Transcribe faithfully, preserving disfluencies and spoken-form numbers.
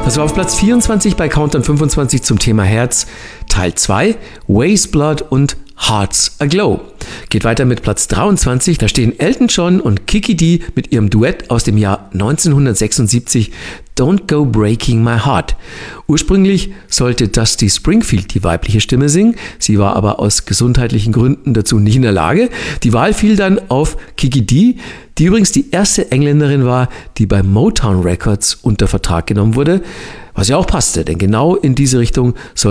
Das war auf Platz vierundzwanzig bei Countdown fünfundzwanzig zum Thema Herz, Teil zwei, Waste Blood und Hearts Aglow. Geht weiter mit Platz dreiundzwanzig, da stehen Elton John und Kiki Dee mit ihrem Duett aus dem Jahr neunzehnhundertsechsundsiebzig, Don't Go Breaking My Heart. Ursprünglich sollte Dusty Springfield die weibliche Stimme singen, sie war aber aus gesundheitlichen Gründen dazu nicht in der Lage. Die Wahl fiel dann auf Kiki Dee, die übrigens die erste Engländerin war, die bei Motown Records unter Vertrag genommen wurde, was ja auch passte, denn genau in diese Richtung soll